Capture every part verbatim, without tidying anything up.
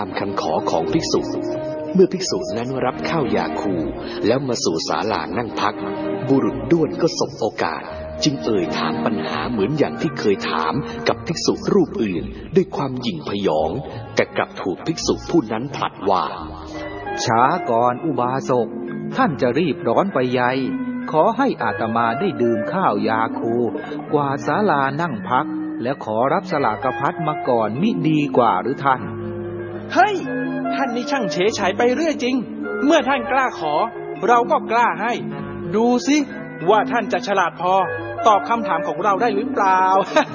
ตามคำขอของภิกษุเมื่อภิกษุนั้นรับข้าวยาคูแล้วมาสู่ศาลานั่งพักบุรุษด้วนก็สบโอกาสจึงเอ่ยถามปัญหาเหมือนอย่างที่เคยถามกับภิกษุรูปอื่นด้วยความหยิ่งพยองแต่กลับถูกภิกษุผู้นั้นผลัดว่าช้าก่อนอุบาสกท่านจะรีบร้อนไปใหญ่ขอให้อาตมาได้ดื่มข้าวยาคูกว่าศาลานั่งพักและขอรับสลากพัดมาก่อนมิดีกว่าหรือท่านเฮ้ยท่านนี่ช่างเฉยฉายไปเรื่อยจริงเมื่อท่านกล้าขอเราก็กล้าให้ดูสิว่าท่านจะฉลาดพอตอบคำถามของเราได้หรือเปล่า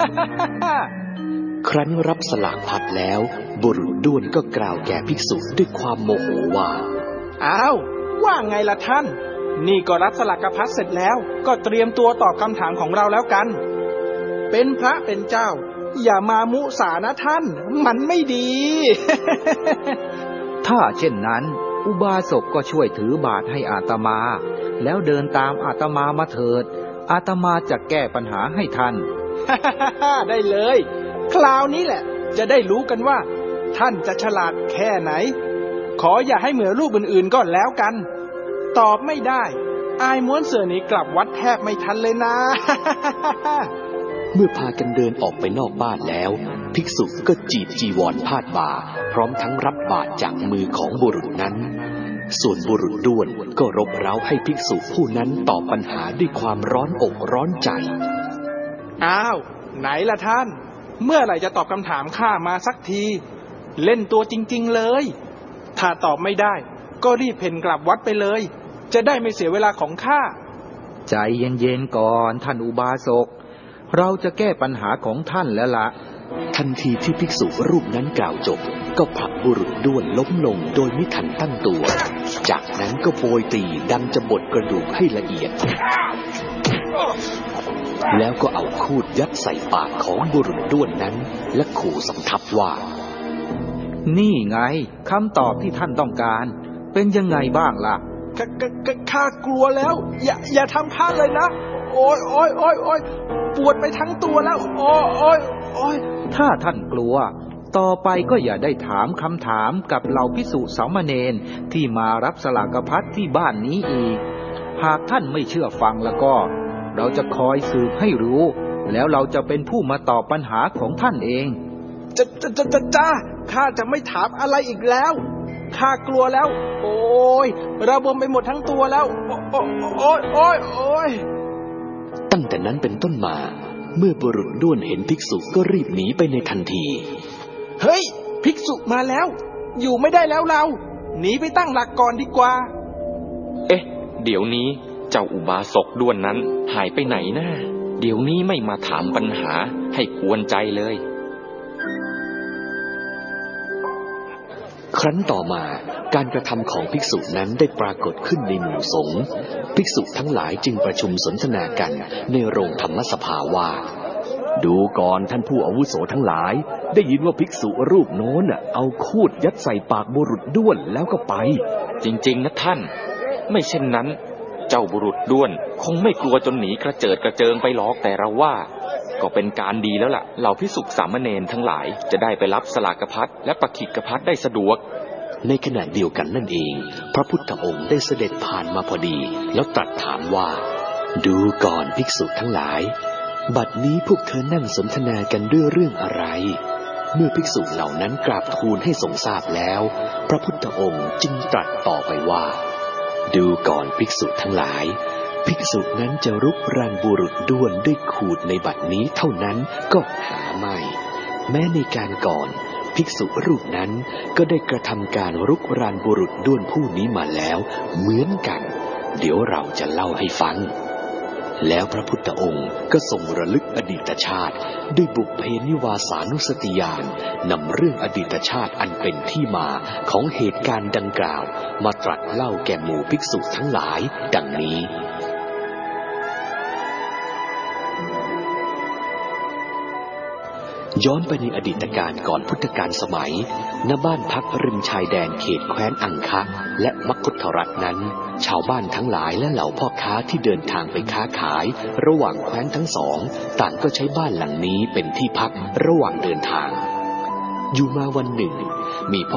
ครั้นรับสลากพัดแล้วบุรุษด้วนก็กล่าวแก่ภิกษุด้วยความโมโหว่าอ้าวว่าไงล่ะท่านนี่ก็รับสลากพัดเสร็จแล้วก็เตรียมตัวตอบคำถามของเราแล้วกันเป็นพระเป็นเจ้าอย่ามามุสานะท่านมันไม่ดีถ้าเช่นนั้นอุบาสกก็ช่วยถือบาตรให้อาตมาแล้วเดินตามอาตมามาเถิดอาตมาจะแก้ปัญหาให้ท่านได้เลยคราวนี้แหละจะได้รู้กันว่าท่านจะฉลาดแค่ไหนขออย่าให้เหมือนรูปอื่นๆก็แล้วกันตอบไม่ได้อายม้วนเสือหนีกลับวัดแทบไม่ทันเลยนะเมื่อพากันเดินออกไปนอกบ้านแล้วภิกษุก็จีบจีวรพาดบ่าพร้อมทั้งรับบาตรจากมือของบุรุษนั้นส่วนบุรุษด้วนก็รบเร้าให้ภิกษุผู้นั้นตอบปัญหาด้วยความร้อนอกร้อนใจอ้าวไหนล่ะท่านเมื่อไหร่จะตอบคำถามข้ามาสักทีเล่นตัวจริงๆเลยถ้าตอบไม่ได้ก็รีบเพ่นกลับวัดไปเลยจะได้ไม่เสียเวลาของข้าใจเย็นๆก่อนท่านอุบาสกเราจะแก้ปัญหาของท่านแล้วละทันทีที่ภิกษุรูปนั้นกล่าวจบก็ผลักบุรุษด้วนล้มลงโดยไม่ทันตั้งตัวจากนั้นก็โบยตีดังจะบดกระดูกให้ละเอียดแล้วก็เอาคูดยัดใส่ปากของบุรุษด้วนนั้นและขู่สำทับว่านี่ไงคำตอบที่ท่านต้องการเป็นยังไงบ้างล่ะข้ากลัวแล้วอย่าอย่าทำข้าเลยนะโอ๊ยโอ๊ยโอ๊ยโอ๊ยปวดไปทั้งตัวแล้วโอ๊ยโอ๊ยโอ๊ยถ้าท่านกลัวต่อไปก็อย่าได้ถามคำถามกับเหล่าภิกษุสามเณรที่มารับสลากพัดที่บ้านนี้อีกหากท่านไม่เชื่อฟังแล้วก็เราจะคอยสืบให้รู้แล้วเราจะเป็นผู้มาตอบปัญหาของท่านเองจะจะจะจะจ้าข้าจะไม่ถามอะไรอีกแล้วข้ากลัวแล้วโอ๊ยระบมไปหมดทั้งตัวแล้วโอ๊ยโอ๊ยโอ๊ยโอ๊ยตั้งแต่นั้นเป็นต้นมาเมื่อบุรุษด้วนเห็นภิกษุก็รีบหนีไปในทันทีเฮ้ยภิกษุมาแล้วอยู่ไม่ได้แล้วเราหนีไปตั้งหลักก่อนดีกว่าเอ๊ะเดี๋ยวนี้เจ้าอุบาสกด้วนนั้นหายไปไหนนะเดี๋ยวนี้ไม่มาถามปัญหาให้กวนใจเลยครั้นต่อมาการกระทำของภิกษุนั้นได้ปรากฏขึ้นในหมู่สงฆ์ภิกษุทั้งหลายจึงประชุมสนทนากันในโรงธรรมสภาว่าดูก่อนท่านผู้อาวุโสทั้งหลายได้ยินว่าภิกษุรูปโน้นเอาคูดยัดใส่ปากบุรุษด้วนแล้วก็ไปจริงๆนะท่านไม่เช่นนั้นเจ้าบุรุษด้วนคงไม่กลัวจนหนีกระเจิดกระเจิงไปหรอกแต่เราว่าก็เป็นการดีแล้วล่ะเหล่าภิกษุสามเณรทั้งหลายจะได้ไปรับสลากพัดและปกิกพัดได้สะดวกในขณะเดียวกันนั่นเองพระพุทธองค์ได้เสด็จผ่านมาพอดีแล้วตรัสถามว่าดูก่อนภิกษุทั้งหลายบัดนี้พวกเธอนั่งสนทนากันด้วยเรื่องอะไรเมื่อภิกษุเหล่านั้นกราบทูลให้ทรงทราบแล้วพระพุทธองค์จึงตรัสต่อไปว่าดูก่อนภิกษุทั้งหลายภิกษุนั้นจะรุกรานบุรุษด้วนด้วยขูดในบัดนี้เท่านั้นก็หาไม่แม้ในการก่อนภิกษุรูปนั้นก็ได้กระทำการรุกรานบุรุษด้วนผู้นี้มาแล้วเหมือนกันเดี๋ยวเราจะเล่าให้ฟังแล้วพระพุทธองค์ก็ทรงระลึกอดีตชาติด้วยบุพเพนิวาสานุสติญาณนำเรื่องอดีตชาติอันเป็นที่มาของเหตุการณ์ดังกล่าวมาตรัสเล่าแก่หมู่ภิกษุทั้งหลายดังนี้ย้อนไปในอดีตการก่อนพุทธกาลสมัยณบ้านพักริมชายแดนเขตแคว้นอังคะและมคธรัฐนั้นชาวบ้านทั้งหลายและเหล่าพ่อค้าที่เดินทางไปค้าขายระหว่างแคว้นทั้งสองต่างก็ใช้บ้านหลังนี้เป็นที่พักระหว่างเดินทางอยู่มาวันหนึ่งมีพ่อ